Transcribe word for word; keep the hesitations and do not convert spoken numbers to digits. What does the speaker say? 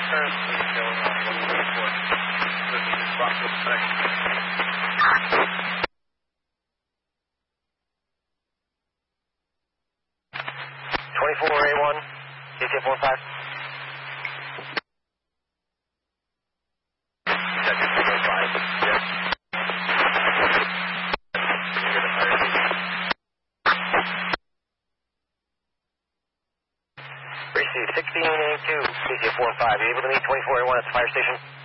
twenty-four A one, C C four five. Receive sixteen A two, C C four five. Are you able to meet twenty-four A one at the fire station?